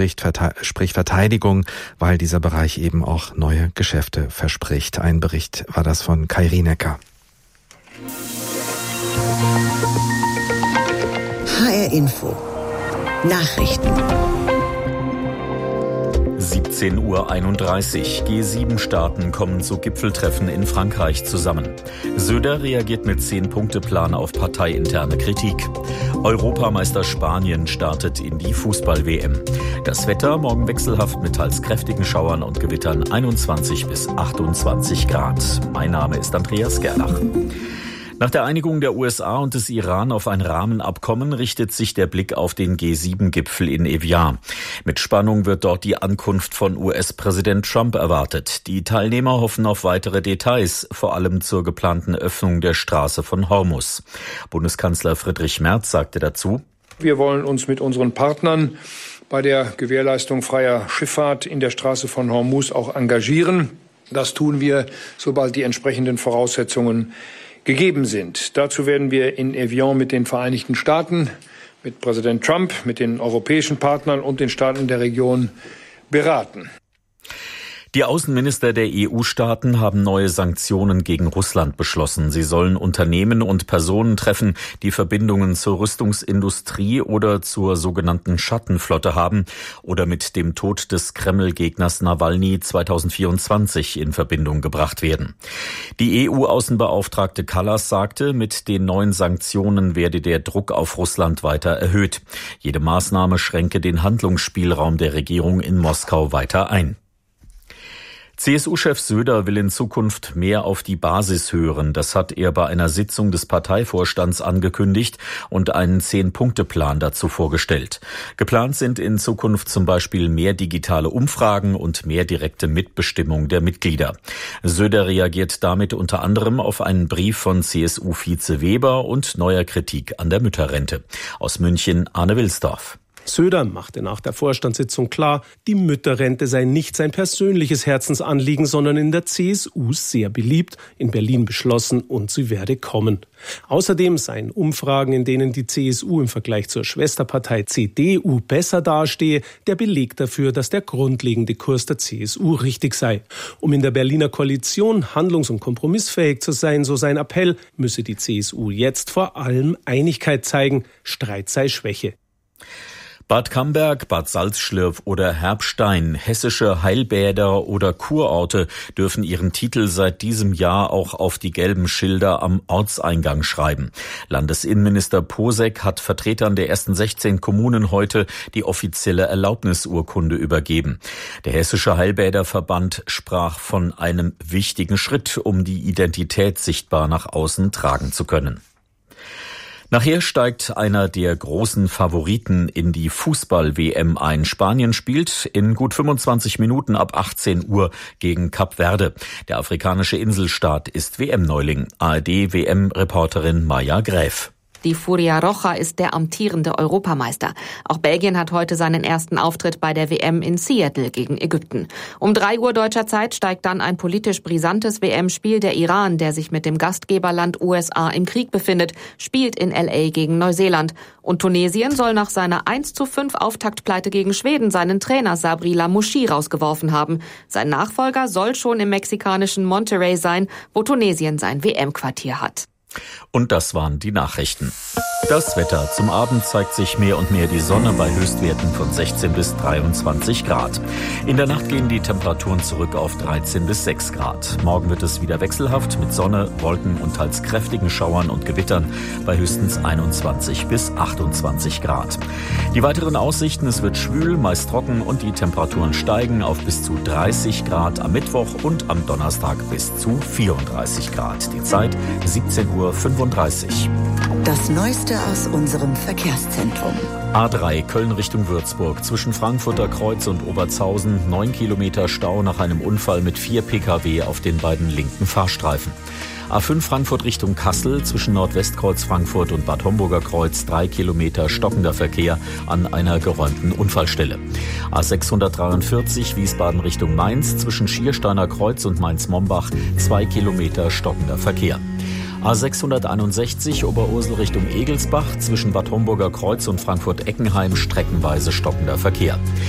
sprich Verteidigung, weil dieser Bereich eben auch neue Geschäfte verspricht. Ein Bericht war das von Kai Rienecker. HR Info Nachrichten. 17:31 Uhr. G7-Staaten kommen zu Gipfeltreffen in Frankreich zusammen. Söder reagiert mit 10-Punkte-Plan auf parteiinterne Kritik. Europameister Spanien startet in die Fußball-WM. Das Wetter morgen wechselhaft mit teils kräftigen Schauern und Gewittern 21 bis 28 Grad. Mein Name ist Andreas Gerlach. Nach der Einigung der USA und des Iran auf ein Rahmenabkommen richtet sich der Blick auf den G7-Gipfel in Evian. Mit Spannung wird dort die Ankunft von US-Präsident Trump erwartet. Die Teilnehmer hoffen auf weitere Details, vor allem zur geplanten Öffnung der Straße von Hormuz. Bundeskanzler Friedrich Merz sagte dazu: Wir wollen uns mit unseren Partnern bei der Gewährleistung freier Schifffahrt in der Straße von Hormuz auch engagieren. Das tun wir, sobald die entsprechenden Voraussetzungen gegeben sind. Dazu werden wir in Evian mit den Vereinigten Staaten, mit Präsident Trump, mit den europäischen Partnern und den Staaten der Region beraten. Die Außenminister der EU-Staaten haben neue Sanktionen gegen Russland beschlossen. Sie sollen Unternehmen und Personen treffen, die Verbindungen zur Rüstungsindustrie oder zur sogenannten Schattenflotte haben oder mit dem Tod des Kreml-Gegners Nawalny 2024 in Verbindung gebracht werden. Die EU-Außenbeauftragte Kallas sagte, mit den neuen Sanktionen werde der Druck auf Russland weiter erhöht. Jede Maßnahme schränke den Handlungsspielraum der Regierung in Moskau weiter ein. CSU-Chef Söder will in Zukunft mehr auf die Basis hören. Das hat er bei einer Sitzung des Parteivorstands angekündigt und einen 10-Punkte-Plan dazu vorgestellt. Geplant sind in Zukunft zum Beispiel mehr digitale Umfragen und mehr direkte Mitbestimmung der Mitglieder. Söder reagiert damit unter anderem auf einen Brief von CSU-Vize Weber und neuer Kritik an der Mütterrente. Aus München Arne Wilsdorf. Söder machte nach der Vorstandssitzung klar, die Mütterrente sei nicht sein persönliches Herzensanliegen, sondern in der CSU sehr beliebt, in Berlin beschlossen und sie werde kommen. Außerdem seien Umfragen, in denen die CSU im Vergleich zur Schwesterpartei CDU besser dastehe, der Beleg dafür, dass der grundlegende Kurs der CSU richtig sei. Um in der Berliner Koalition handlungs- und kompromissfähig zu sein, so sein Appell, müsse die CSU jetzt vor allem Einigkeit zeigen, Streit sei Schwäche. Bad Camberg, Bad Salzschlirf oder Herbstein, hessische Heilbäder oder Kurorte dürfen ihren Titel seit diesem Jahr auch auf die gelben Schilder am Ortseingang schreiben. Landesinnenminister Posek hat Vertretern der ersten 16 Kommunen heute die offizielle Erlaubnisurkunde übergeben. Der Hessische Heilbäderverband sprach von einem wichtigen Schritt, um die Identität sichtbar nach außen tragen zu können. Nachher steigt einer der großen Favoriten in die Fußball-WM ein. Spanien spielt in gut 25 Minuten ab 18 Uhr gegen Kap Verde. Der afrikanische Inselstaat ist WM-Neuling. ARD-WM-Reporterin Maja Gräf. Die Furia Roja ist der amtierende Europameister. Auch Belgien hat heute seinen ersten Auftritt bei der WM in Seattle gegen Ägypten. Um 3 Uhr deutscher Zeit steigt dann ein politisch brisantes WM-Spiel. Der Iran, der sich mit dem Gastgeberland USA im Krieg befindet, spielt in LA gegen Neuseeland. Und Tunesien soll nach seiner 1:5 Auftaktpleite gegen Schweden seinen Trainer Sabri Lamouchi rausgeworfen haben. Sein Nachfolger soll schon im mexikanischen Monterrey sein, wo Tunesien sein WM-Quartier hat. Und das waren die Nachrichten. Das Wetter. Zum Abend zeigt sich mehr und mehr die Sonne bei Höchstwerten von 16 bis 23 Grad. In der Nacht gehen die Temperaturen zurück auf 13 bis 6 Grad. Morgen wird es wieder wechselhaft mit Sonne, Wolken und teils kräftigen Schauern und Gewittern bei höchstens 21 bis 28 Grad. Die weiteren Aussichten: Es wird schwül, meist trocken und die Temperaturen steigen auf bis zu 30 Grad am Mittwoch und am Donnerstag bis zu 34 Grad. Die Zeit 17:35 Uhr. Das Neueste aus unserem Verkehrszentrum. A3 Köln Richtung Würzburg. Zwischen Frankfurter Kreuz und Obertshausen 9 Kilometer Stau nach einem Unfall mit 4 Pkw auf den beiden linken Fahrstreifen. A5 Frankfurt Richtung Kassel zwischen Nordwestkreuz Frankfurt und Bad Homburger Kreuz 3 Kilometer stockender Verkehr an einer geräumten Unfallstelle. A643 Wiesbaden Richtung Mainz zwischen Schiersteiner Kreuz und Mainz-Mombach 2 Kilometer stockender Verkehr. A661 Oberursel Richtung Egelsbach zwischen Bad Homburger Kreuz und Frankfurt-Eckenheim streckenweise stockender Verkehr.